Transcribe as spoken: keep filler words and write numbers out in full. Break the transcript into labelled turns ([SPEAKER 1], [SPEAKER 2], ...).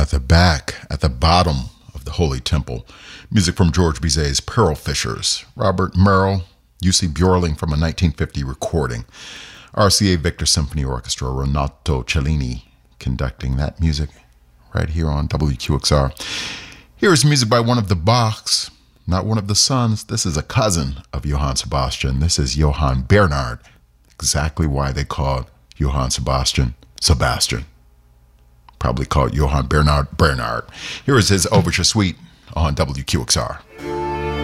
[SPEAKER 1] at the back, at the bottom of the Holy Temple. Music from George Bizet's Pearl Fishers. Robert Merrill, U C Bjorling from a nineteen fifty recording. R C A Victor Symphony Orchestra, Renato Cellini conducting that music right here on W Q X R. Here is music by one of the Bachs, not one of the sons. This is a cousin of Johann Sebastian. This is Johann Bernhard. Exactly why they called Johann Sebastian Sebastian. Probably called Johann Bernhard Bernhard. Here is his Overture Suite on W Q X R.